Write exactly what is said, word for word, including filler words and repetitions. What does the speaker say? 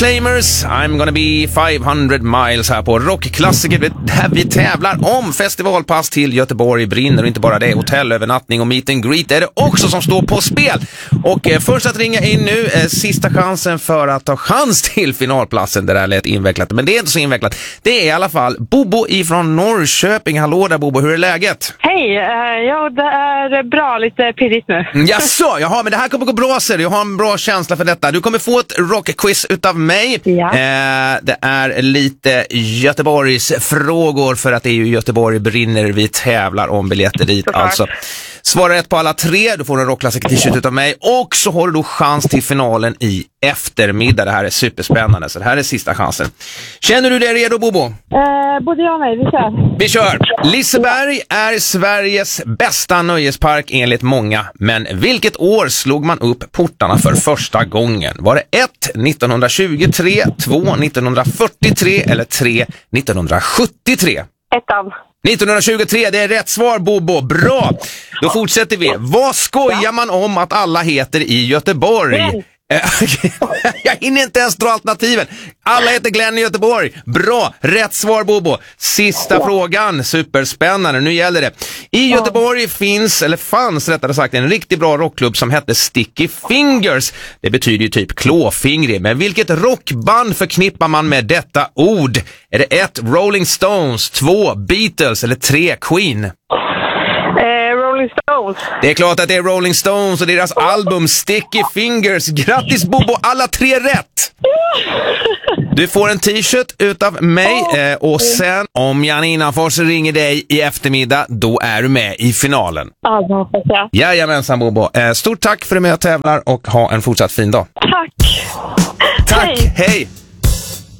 Claimers, I'm gonna be five hundred miles här på Rockklassiker där vi tävlar om festivalpass till Göteborg brinner, och inte bara det, hotellövernattning och meet and greet är det också som står på spel. Och eh, först att ringa in nu, eh, sista chansen för att ta chans till finalplatsen. Det där lät invecklat, men det är inte så invecklat. Det är i alla fall Bobo ifrån Norrköping. Hallå där Bobo, hur är läget? Hej, uh, ja det är bra, lite pirrigt nu. Jaså, jaha, men det här kommer gå bra, ser du. Jag har en bra känsla för detta. Du kommer få ett rockquiz utav mig. Ja. Eh, det är lite Göteborgs frågor, för att det är ju Göteborg brinner. Vi tävlar om biljetter dit. Såklart. Alltså, svara rätt på alla tre, du får en rockklassiker t-shirt utav mig. Och så har du då chans till finalen i eftermiddag. Det här är superspännande, så det här är sista chansen. Känner du dig redo, Bobo? Uh, både jag och mig, vi kör. Vi kör! Liseberg är Sveriges bästa nöjespark enligt många. Men vilket år slog man upp portarna för första gången? Var det ett nittonhundratjugotre, två nittonhundrafyrtiotre eller tre nittonhundrasjuttiotre? Ettan. nittonhundratjugotre, det är rätt svar, Bobo. Bra! Då fortsätter vi. Vad skojar man om att alla heter i Göteborg? Glenn. Jag hinner inte ens dra alternativen. Alla heter Glenn i Göteborg. Bra, rätt svar, Bobo. Sista ja. frågan, superspännande, nu gäller det. I Göteborg finns, eller fanns rättare sagt, en riktigt bra rockklubb som hette Sticky Fingers. Det betyder ju typ klåfingrig. Men vilket rockband förknippar man med detta ord? Är det ett Rolling Stones, två Beatles eller tre Queen? Eh, Rolling Stones. Det är klart att det är Rolling Stones och deras album Sticky Fingers. Grattis Bobo, alla tre rätt! Du får en t-shirt utav mig eh, och sen om Janina Fors ringer dig i eftermiddag, då är du med i finalen. Ja, det hoppas jag. Jajamensan Bobo. Eh, stort tack för att du är med och tävlar och ha en fortsatt fin dag. Tack. Tack, Hej. hej!